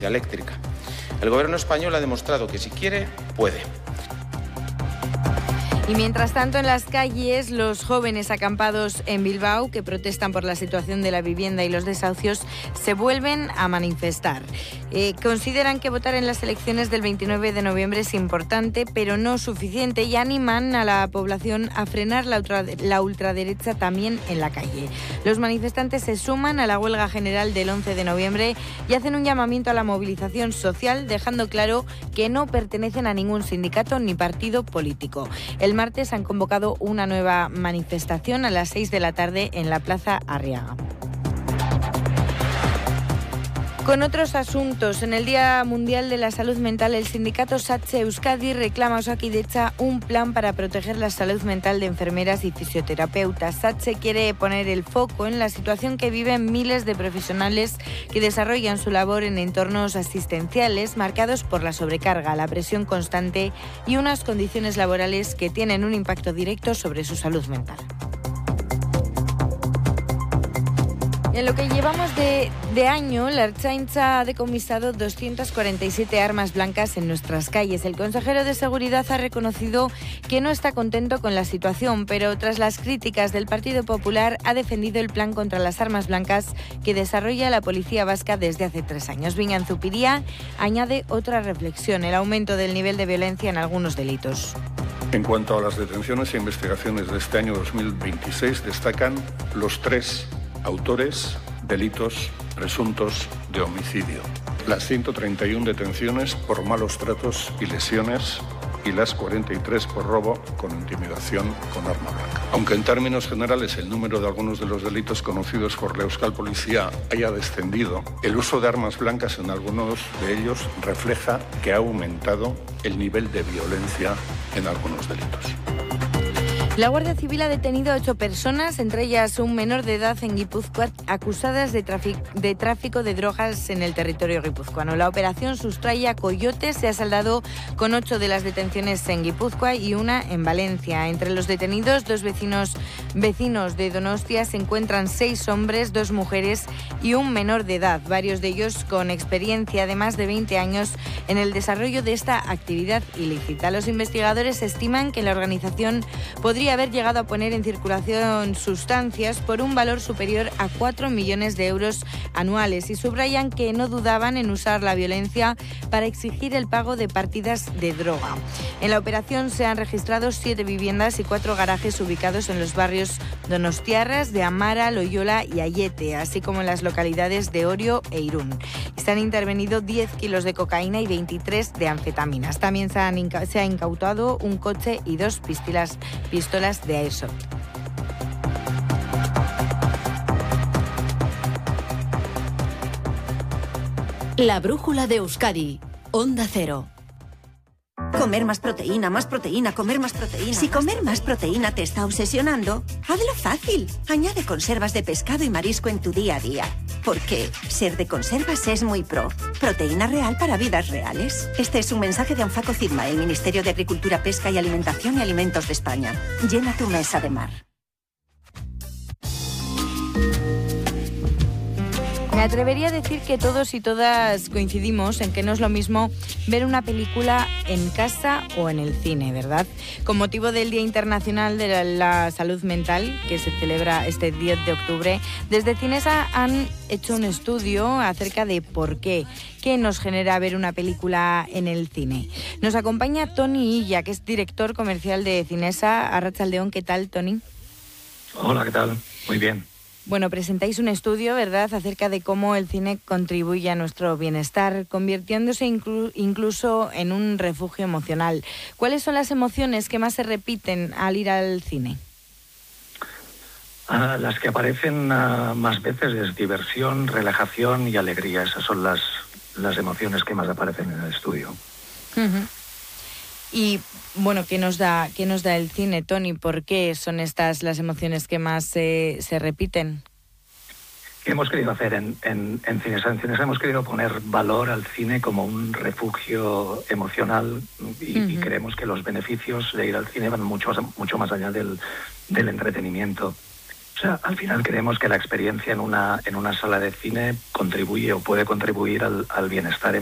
eléctrica. El gobierno español ha demostrado que si quiere, puede. Y mientras tanto, en las calles, los jóvenes acampados en Bilbao, que protestan por la situación de la vivienda y los desahucios, se vuelven a manifestar. Consideran que votar en las elecciones del 29 de noviembre es importante, pero no suficiente, y animan a la población a frenar la ultraderecha también en la calle. Los manifestantes se suman a la huelga general del 11 de noviembre y hacen un llamamiento a la movilización social, dejando claro que no pertenecen a ningún sindicato ni partido político. El martes han convocado una nueva manifestación a las 6 de la tarde en la Plaza Arriaga. Con otros asuntos, en el Día Mundial de la Salud Mental, el sindicato SATSE Euskadi reclama a Osakidetza un plan para proteger la salud mental de enfermeras y fisioterapeutas. SATSE quiere poner el foco en la situación que viven miles de profesionales que desarrollan su labor en entornos asistenciales marcados por la sobrecarga, la presión constante y unas condiciones laborales que tienen un impacto directo sobre su salud mental. En lo que llevamos de año, la Ertzaintza ha decomisado 247 armas blancas en nuestras calles. El consejero de Seguridad ha reconocido que no está contento con la situación, pero tras las críticas del Partido Popular ha defendido el plan contra las armas blancas que desarrolla la Policía Vasca desde hace 3 años. Viñan Zupiría añade otra reflexión: el aumento del nivel de violencia en algunos delitos. En cuanto a las detenciones e investigaciones de este año 2026, destacan los 3 autores delitos presuntos de homicidio, las 131 detenciones por malos tratos y lesiones y las 43 por robo con intimidación con arma blanca. Aunque en términos generales el número de algunos de los delitos conocidos por la Euskal Policía haya descendido, el uso de armas blancas en algunos de ellos refleja que ha aumentado el nivel de violencia en algunos delitos. La Guardia Civil ha detenido a 8 personas, entre ellas un menor de edad en Guipúzcoa, acusadas de tráfico de drogas en el territorio guipuzcoano. La operación Sustraya Coyote se ha saldado con 8 de las detenciones en Guipúzcoa y una en Valencia. Entre los detenidos, 2 vecinos de Donostia, se encuentran 6 hombres, 2 mujeres y un menor de edad, varios de ellos con experiencia de más de 20 años en el desarrollo de esta actividad ilícita. Los investigadores estiman que la organización podría haber llegado a poner en circulación sustancias por un valor superior a 4 millones de euros anuales y subrayan que no dudaban en usar la violencia para exigir el pago de partidas de droga. En la operación se han registrado 7 viviendas y 4 garajes ubicados en los barrios donostiarras de Amara, Loyola y Ayete, así como en las localidades de Orio e Irún. Se han intervenido 10 kilos de cocaína y 23 de anfetaminas. También se ha incautado un coche y 2 pistolas de Airsoft. La brújula de Euskadi, Onda Cero. Comer más proteína, comer más proteína. Si comer más proteína te está obsesionando, hazlo fácil. Añade conservas de pescado y marisco en tu día a día. Porque ser de conservas es muy pro. Proteína real para vidas reales. Este es un mensaje de Anfaco Cidma, el Ministerio de Agricultura, Pesca y Alimentación y Alimentos de España. Llena tu mesa de mar. Me atrevería a decir que todos y todas coincidimos en que no es lo mismo ver una película en casa o en el cine, ¿verdad? Con motivo del Día Internacional de la Salud Mental, que se celebra este 10 de octubre, desde Cinesa han hecho un estudio acerca de por qué nos genera ver una película en el cine. Nos acompaña Tony Illa, que es director comercial de Cinesa. Arratsaldeon, ¿qué tal, Tony? Hola, ¿qué tal? Muy bien. Bueno, presentáis un estudio, ¿verdad?, acerca de cómo el cine contribuye a nuestro bienestar, convirtiéndose incluso en un refugio emocional. ¿Cuáles son las emociones que más se repiten al ir al cine? Las que aparecen más veces es diversión, relajación y alegría. Esas son las emociones que más aparecen en el estudio. Uh-huh. Y bueno, ¿qué nos da el cine, Tony? ¿Por qué son estas las emociones que más se repiten? ¿Qué hemos querido hacer en Cinesa? En Cinesa hemos querido poner valor al cine como un refugio emocional y creemos que los beneficios de ir al cine van mucho más allá del entretenimiento. O sea, al final creemos que la experiencia en una sala de cine contribuye o puede contribuir al bienestar